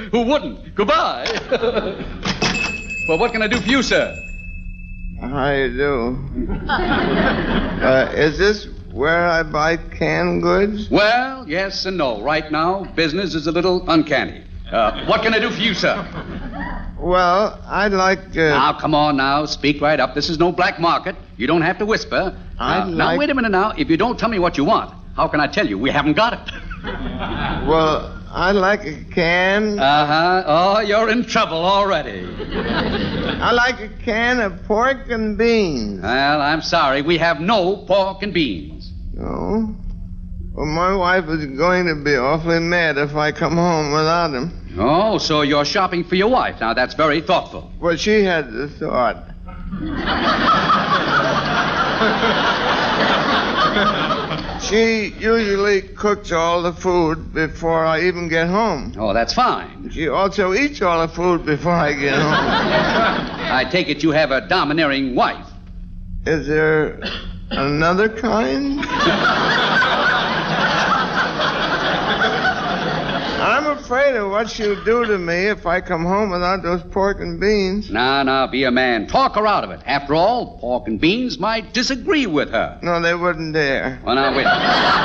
Who wouldn't? Goodbye. Well, what can I do for you, sir? How you do? Is this where I buy canned goods? Well, yes and no. Right now, business is a little uncanny. What can I do for you, sir? Well, I'd like to... Now, come on now. Speak right up. This is no black market. You don't have to whisper. Now, wait a minute now. If you don't tell me what you want, how can I tell you? We haven't got it. Well, I'd like a can... Uh-huh. Oh, you're in trouble already. I'd like a can of pork and beans. Well, I'm sorry. We have no pork and beans. No? Well, my wife is going to be awfully mad if I come home without them. Oh, so you're shopping for your wife. Now, that's very thoughtful. Well, she had the thought. She usually cooks all the food before I even get home. Oh, that's fine. She also eats all the food before I get home. I take it you have a domineering wife. Is there another kind? I'm afraid of what she'll do to me if I come home without those pork and beans. Now, be a man. Talk her out of it. After all, pork and beans might disagree with her. No, they wouldn't dare. Well, now, wait.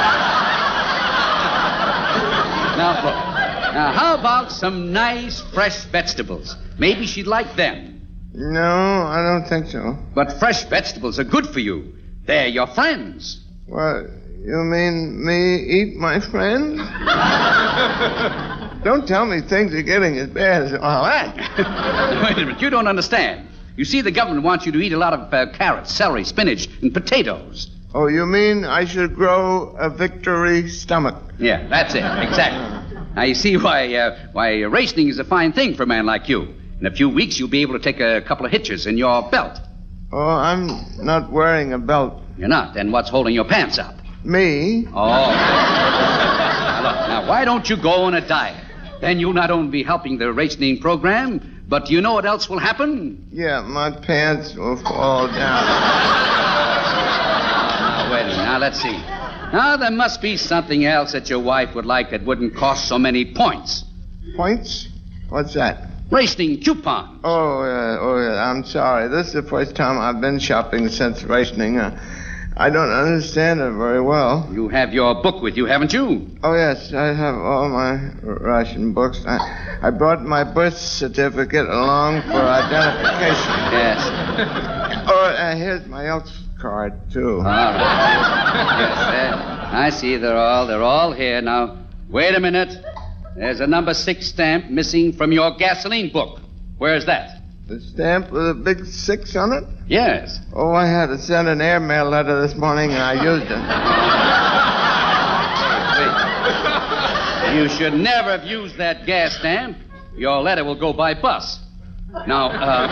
Now, look. Now, how about some nice, fresh vegetables? Maybe she'd like them. No, I don't think so. But fresh vegetables are good for you. They're your friends. What? You mean me eat my friends? Don't tell me things are getting as bad as all that. Wait a minute. You don't understand. You see, the government wants you to eat a lot of carrots, celery, spinach, and potatoes. Oh, you mean I should grow a victory stomach? Yeah, that's it. Exactly. Now, you see why rationing is a fine thing for a man like you. In a few weeks, you'll be able to take a couple of hitches in your belt. Oh, I'm not wearing a belt. You're not. Then what's holding your pants up? Me? Oh. Now, look, why don't you go on a diet? Then you'll not only be helping the rationing program, but do you know what else will happen? Yeah, my pants will fall down. Now, wait a minute. Now, let's see. Now, there must be something else that your wife would like that wouldn't cost so many points. Points? What's that? Rationing coupons. Oh, yeah. I'm sorry. This is the first time I've been shopping since rationing. I don't understand it very well. You have your book with you, haven't you? Oh, yes. I have all my ration books. I brought my birth certificate along for identification. Yes. Oh, here's my health card, too. All right. Yes, I see. They're all here. Now, wait a minute. There's a number 6 stamp missing from your gasoline book. Where's that? The stamp with a big 6 on it? Yes. Oh, I had to send an airmail letter this morning, and I used it. You should never have used that gas stamp. Your letter will go by bus. Now,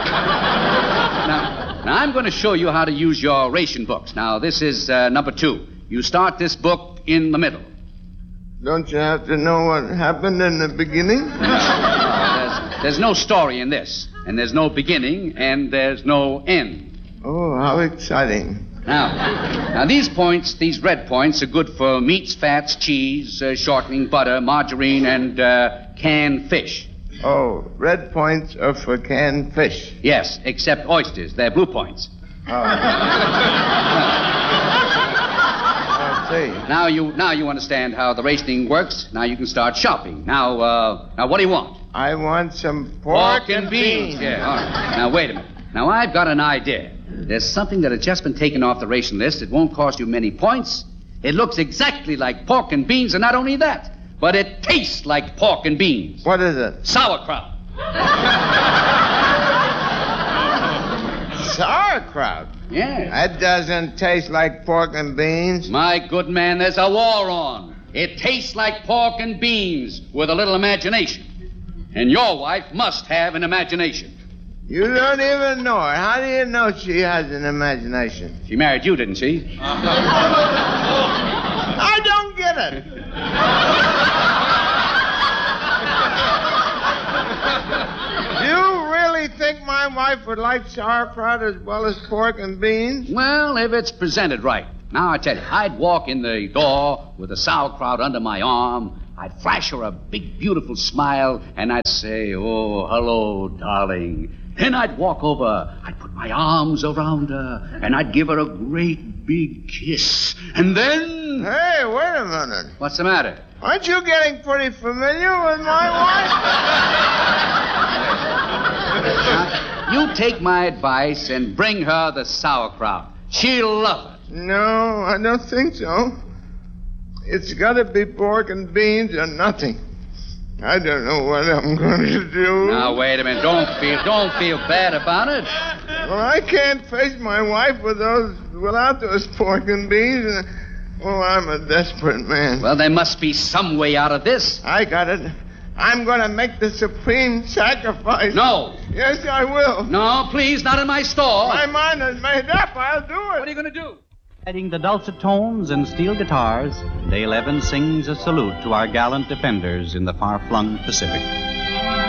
now I'm going to show you how to use your ration books. Now, this is number 2. You start this book in the middle. Don't you have to know what happened in the beginning? There's no story in this. And there's no beginning, and there's no end. Oh, how exciting. Now, these points, these red points, are good for meats, fats, cheese, shortening, butter, margarine, and canned fish. Oh, red points are for canned fish. Yes, except oysters. They're blue points. Oh. I see. Now you understand how the rationing works. Now you can start shopping. Now what do you want? I want some pork and beans. Yeah, all right. Now, wait a minute. Now, I've got an idea. There's something that has just been taken off the ration list. It won't cost you many points. It looks exactly like pork and beans, and not only that, but it tastes like pork and beans. What is it? Sauerkraut. Sauerkraut? Yeah. That doesn't taste like pork and beans. My good man, there's a war on. It tastes like pork and beans with a little imagination. And your wife must have an imagination. You don't even know her. How do you know she has an imagination? She married you, didn't she? I don't get it. You really think my wife would like sauerkraut as well as pork and beans? Well, if it's presented right. Now, I tell you, I'd walk in the door with the sauerkraut under my arm, I'd flash her a big, beautiful smile, and I'd say, "Oh, hello, darling." Then I'd walk over, I'd put my arms around her, and I'd give her a great big kiss. And then... Hey, wait a minute. What's the matter? Aren't you getting pretty familiar with my Now, you take my advice and bring her the sauerkraut. She'll love it. wife? No, I don't think so. It's got to be pork and beans or nothing. I don't know what I'm going to do. Now, wait a minute. Don't feel bad about it. Well, I can't face my wife without those pork and beans. Oh, I'm a desperate man. Well, there must be some way out of this. I got it. I'm going to make the supreme sacrifice. No. Yes, I will. No, please, not in my store. My mind is made up. I'll do it. What are you going to do? Adding the dulcet tones and steel guitars, Dale Evans sings a salute to our gallant defenders in the far-flung Pacific.